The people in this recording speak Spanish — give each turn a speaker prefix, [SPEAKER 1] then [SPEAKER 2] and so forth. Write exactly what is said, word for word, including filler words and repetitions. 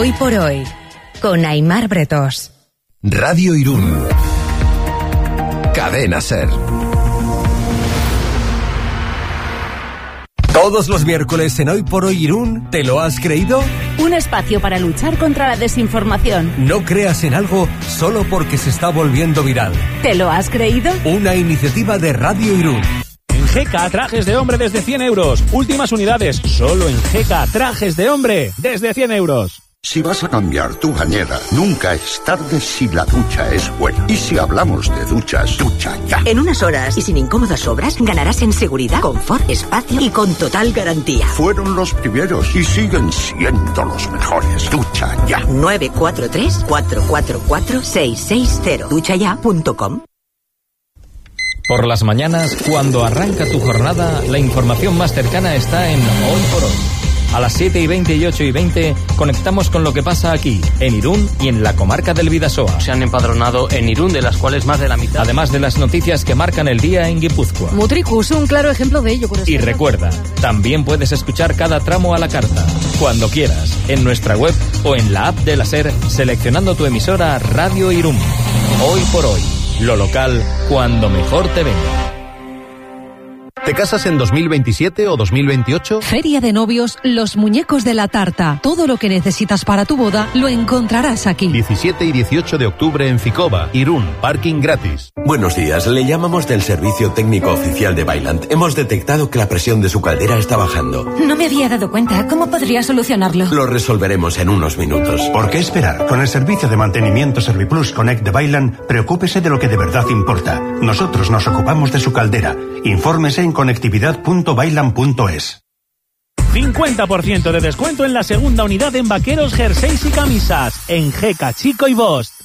[SPEAKER 1] Hoy por hoy, con Aimar Bretós.
[SPEAKER 2] Radio Irún. Cadena Ser. Todos los miércoles en Hoy por Hoy Irún, ¿te lo has creído?
[SPEAKER 3] Un espacio para luchar contra la desinformación.
[SPEAKER 2] No creas en algo solo porque se está volviendo viral.
[SPEAKER 3] ¿Te lo has creído?
[SPEAKER 2] Una iniciativa de Radio Irún.
[SPEAKER 4] En G K, trajes de hombre desde cien euros. Últimas unidades, solo en G K, trajes de hombre desde cien euros.
[SPEAKER 5] Si vas a cambiar tu bañera, nunca es tarde si la ducha es buena. Y si hablamos de duchas, ducha ya.
[SPEAKER 6] En unas horas y sin incómodas obras, ganarás en seguridad, confort, espacio y con total garantía.
[SPEAKER 5] Fueron los primeros y siguen siendo los mejores. Ducha ya.
[SPEAKER 6] nueve cuatro tres, cuatro cuatro cuatro, seis seis cero. ducha ya punto com.
[SPEAKER 7] Por las mañanas, cuando arranca tu jornada, la información más cercana está en Hoy por Hoy. A las siete y veinte y ocho y veinte conectamos con lo que pasa aquí, en Irún y en la comarca del Bidasoa.
[SPEAKER 8] Se han empadronado en Irún, de las cuales más de la mitad.
[SPEAKER 7] Además de las noticias que marcan el día en Guipúzcoa.
[SPEAKER 9] Mutriku es un claro ejemplo de ello.
[SPEAKER 7] Y recuerda, también puedes escuchar cada tramo a la carta, cuando quieras, en nuestra web o en la app de la SER, seleccionando tu emisora Radio Irún. Hoy por Hoy, lo local, cuando mejor te venga.
[SPEAKER 10] ¿Te casas en dos mil veintisiete o dos mil veintiocho?
[SPEAKER 9] Feria de Novios Los Muñecos de la Tarta. Todo lo que necesitas para tu boda lo encontrarás aquí.
[SPEAKER 10] diecisiete y dieciocho de octubre en Ficova, Irún, parking gratis.
[SPEAKER 11] Buenos días, le llamamos del Servicio Técnico Oficial de Vaillant. Hemos detectado que la presión de su caldera está bajando.
[SPEAKER 12] No me había dado cuenta. ¿Cómo podría solucionarlo?
[SPEAKER 11] Lo resolveremos en unos minutos.
[SPEAKER 13] ¿Por qué esperar? Con el servicio de mantenimiento Serviplus Connect de Vaillant, preocúpese de lo que de verdad importa. Nosotros nos ocupamos de su caldera. Infórmese en conectividad punto vaillant punto es.
[SPEAKER 4] cincuenta por ciento de descuento en la segunda unidad en vaqueros, jerseys y camisas. En G K Chico y Bosch.